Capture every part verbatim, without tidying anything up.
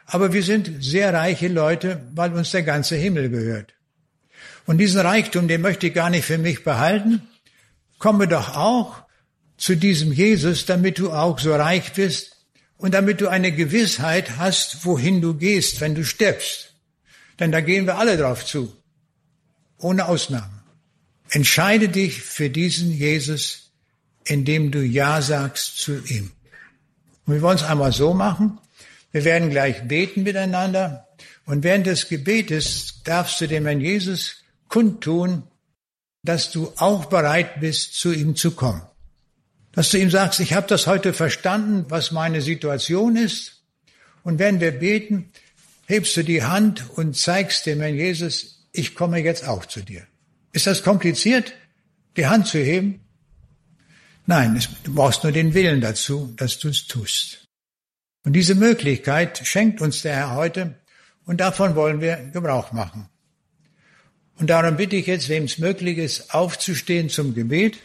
aber wir sind sehr reiche Leute, weil uns der ganze Himmel gehört. Und diesen Reichtum, den möchte ich gar nicht für mich behalten. Komme doch auch zu diesem Jesus, damit du auch so reich bist und damit du eine Gewissheit hast, wohin du gehst, wenn du stirbst. Denn da gehen wir alle drauf zu, ohne Ausnahme. Entscheide dich für diesen Jesus, indem du Ja sagst zu ihm. Und wir wollen es einmal so machen. Wir werden gleich beten miteinander. Und während des Gebetes darfst du dem Herrn Jesus kundtun, dass du auch bereit bist, zu ihm zu kommen. Dass du ihm sagst, ich habe das heute verstanden, was meine Situation ist. Und wenn wir beten, hebst du die Hand und zeigst dem Herrn Jesus, ich komme jetzt auch zu dir. Ist das kompliziert, die Hand zu heben? Nein, es, du brauchst nur den Willen dazu, dass du es tust. Und diese Möglichkeit schenkt uns der Herr heute und davon wollen wir Gebrauch machen. Und darum bitte ich jetzt, wem es möglich ist, aufzustehen zum Gebet.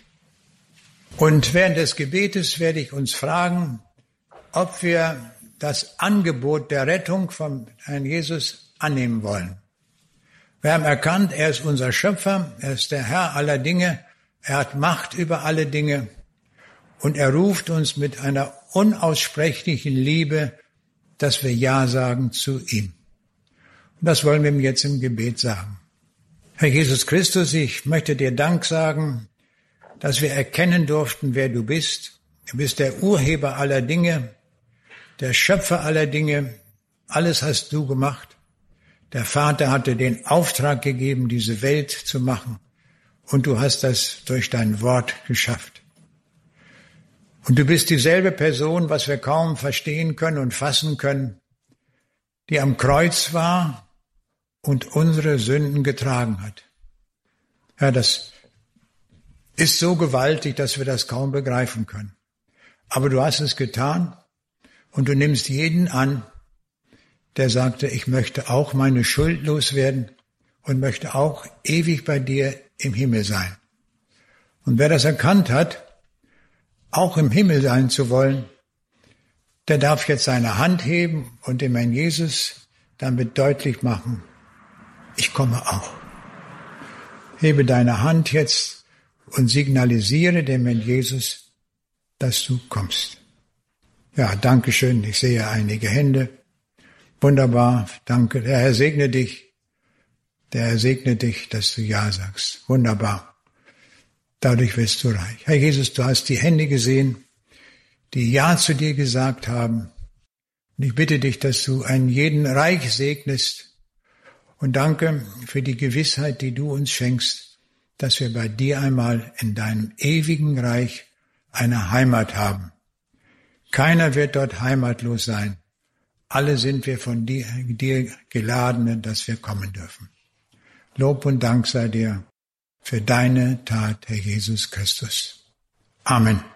Und während des Gebetes werde ich uns fragen, ob wir das Angebot der Rettung vom Herrn Jesus annehmen wollen. Wir haben erkannt, er ist unser Schöpfer, er ist der Herr aller Dinge, er hat Macht über alle Dinge und er ruft uns mit einer unaussprechlichen Liebe, dass wir Ja sagen zu ihm. Und das wollen wir ihm jetzt im Gebet sagen. Herr Jesus Christus, ich möchte dir Dank sagen, dass wir erkennen durften, wer du bist. Du bist der Urheber aller Dinge, der Schöpfer aller Dinge. Alles hast du gemacht. Der Vater hatte den Auftrag gegeben, diese Welt zu machen. Und du hast das durch dein Wort geschafft. Und du bist dieselbe Person, was wir kaum verstehen können und fassen können, die am Kreuz war und unsere Sünden getragen hat. Ja, das ist so gewaltig, dass wir das kaum begreifen können. Aber du hast es getan und du nimmst jeden an, der sagte, ich möchte auch meine Schuld loswerden und möchte auch ewig bei dir im Himmel sein. Und wer das erkannt hat, auch im Himmel sein zu wollen, der darf jetzt seine Hand heben und dem Herrn Jesus damit deutlich machen, ich komme auch. Hebe deine Hand jetzt und signalisiere dem Herrn Jesus, dass du kommst. Ja, danke schön. Ich sehe einige Hände. Wunderbar. Danke. Der Herr segne dich. Der Herr segne dich, dass du Ja sagst. Wunderbar. Dadurch wirst du reich. Herr Jesus, du hast die Hände gesehen, die Ja zu dir gesagt haben. Und ich bitte dich, dass du einen jeden reich segnest. Und danke für die Gewissheit, die du uns schenkst, dass wir bei dir einmal in deinem ewigen Reich eine Heimat haben. Keiner wird dort heimatlos sein. Alle sind wir von dir, dir geladen, dass wir kommen dürfen. Lob und Dank sei dir für deine Tat, Herr Jesus Christus. Amen.